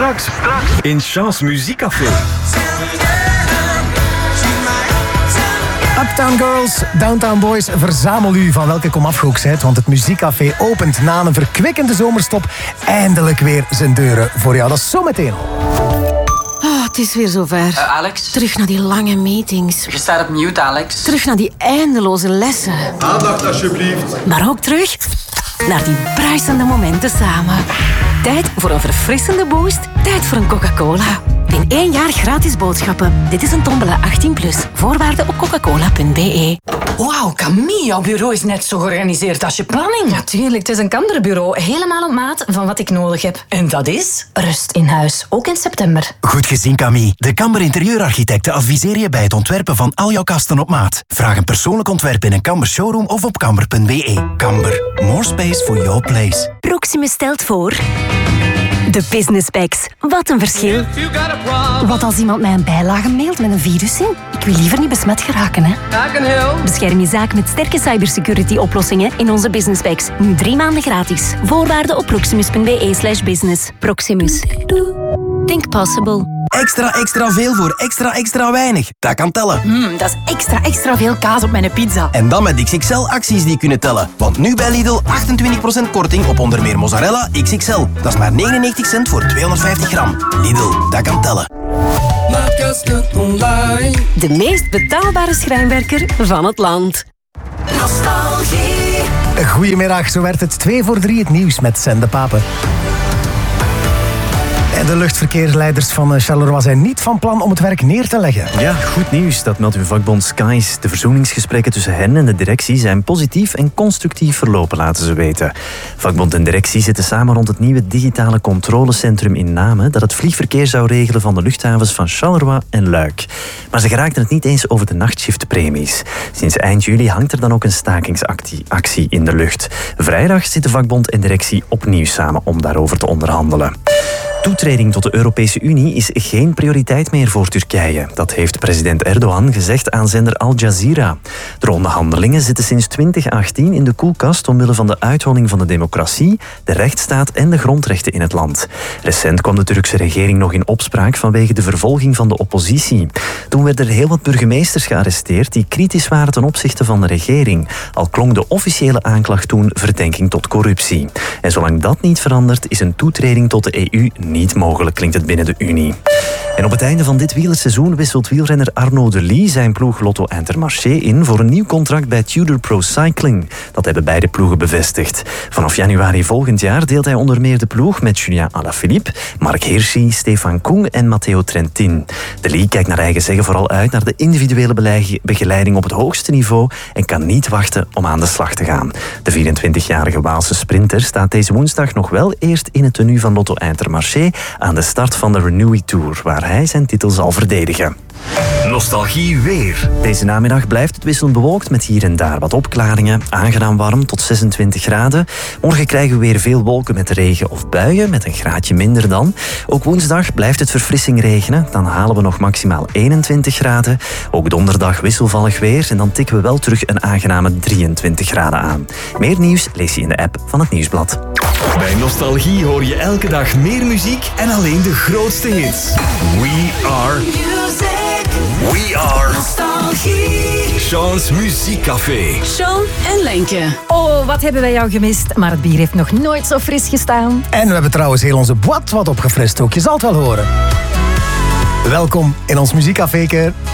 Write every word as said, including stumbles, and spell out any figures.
Straks, straks in Chance Muziekcafé. Uptown Girls, Downtown Boys, verzamel u van welke komaf je ook zijt, want het Muziekcafé opent na een verkwikkende zomerstop eindelijk weer zijn deuren voor jou. Dat is zometeen al. Oh, het is weer zover. Uh, Alex? Terug naar die lange meetings. Je staat op mute, Alex. Terug naar die eindeloze lessen. Aandacht, alsjeblieft. Maar ook terug naar die bruisende momenten samen. Tijd voor een verfrissende boost. Tijd voor een Coca-Cola. In één jaar gratis boodschappen. Dit is een tombola achttien plus. Voorwaarden op coca-cola punt b e. Wauw, Camille, jouw bureau is net zo georganiseerd als je planning. Natuurlijk, het is een Kamderbureau. Helemaal op maat van wat ik nodig heb. En dat is? Rust in huis, ook in september. Goed gezien, Camille. De Kamber Interieurarchitecten adviseren je bij het ontwerpen van al jouw kasten op maat. Vraag een persoonlijk ontwerp in een Kamber showroom of op kamber punt b e. Kamber, more space for your place. Proximus stelt voor... De Business Packs. Wat een verschil. Wat als iemand mij een bijlage mailt met een virus in? Ik wil liever niet besmet geraken, hè. Bescherm je zaak met sterke cybersecurity oplossingen in onze Business Packs. Nu drie maanden gratis. Voorwaarden op proximus punt b e slash business. Proximus. Think possible. Extra, extra veel voor extra, extra weinig. Dat kan tellen. Mm, dat is extra, extra veel kaas op mijn pizza. En dan met X X L-acties die kunnen tellen. Want nu bij Lidl achtentwintig procent korting op onder meer mozzarella X X L. Dat is maar negenennegentig cent voor tweehonderdvijftig gram. Lidl, dat kan tellen. De meest betaalbare schrijnwerker van het land. Nostalgie. Goedemiddag, zo werd het twee voor drie het nieuws met Sen de Pape. De luchtverkeersleiders van Charleroi zijn niet van plan om het werk neer te leggen. Ja, goed nieuws. Dat meldt uw vakbond Skies. De verzoeningsgesprekken tussen hen en de directie zijn positief en constructief verlopen, laten ze weten. Vakbond en directie zitten samen rond het nieuwe digitale controlecentrum in Namen dat het vliegverkeer zou regelen van de luchthavens van Charleroi en Luik. Maar ze geraakten het niet eens over de nachtshiftpremies. Sinds eind juli hangt er dan ook een stakingsactie actie in de lucht. Vrijdag zitten vakbond en directie opnieuw samen om daarover te onderhandelen. Toetreding tot de Europese Unie is geen prioriteit meer voor Turkije. Dat heeft president Erdogan gezegd aan zender Al Jazeera. De onderhandelingen zitten sinds twintig achttien in de koelkast omwille van de uitholling van de democratie, de rechtsstaat en de grondrechten in het land. Recent kwam de Turkse regering nog in opspraak vanwege de vervolging van de oppositie. Toen werden er heel wat burgemeesters gearresteerd die kritisch waren ten opzichte van de regering. Al klonk de officiële aanklacht toen verdenking tot corruptie. En zolang dat niet verandert, is een toetreding tot de E U niet mogelijk, klinkt het binnen de Unie. En op het einde van dit wielerseizoen wisselt wielrenner Arnaud Delis zijn ploeg Lotto Intermarché in voor een nieuw contract bij Tudor Pro Cycling. Dat hebben beide ploegen bevestigd. Vanaf januari volgend jaar deelt hij onder meer de ploeg met Julien Alaphilippe, Marc Hirschi, Stefan Koen en Matteo Trentin. Delis kijkt naar eigen zeggen vooral uit naar de individuele begeleiding op het hoogste niveau en kan niet wachten om aan de slag te gaan. De vierentwintigjarige Waalse sprinter staat deze woensdag nog wel eerst in het tenue van Lotto Intermarché aan de start van de Renewy Tour, waar hij zijn titel zal verdedigen. Nostalgie weer. Deze namiddag blijft het wisselend bewolkt met hier en daar wat opklaringen. Aangenaam warm tot zesentwintig graden. Morgen krijgen we weer veel wolken met regen of buien, met een graadje minder dan. Ook woensdag blijft het verfrissing regenen. Dan halen we nog maximaal eenentwintig graden. Ook donderdag wisselvallig weer en dan tikken we wel terug een aangename drieëntwintig graden aan. Meer nieuws lees je in de app van het Nieuwsblad. Bij Nostalgie hoor je elke dag meer muziek en alleen de grootste hits. We are... We are... Nostalgie. Chance Muziekcafé. Sean en Lenke. Oh, wat hebben wij jou gemist. Maar het bier heeft nog nooit zo fris gestaan. En we hebben trouwens heel onze boîte wat opgefrist ook. Je zal het wel horen. Welkom in ons muziekcafé.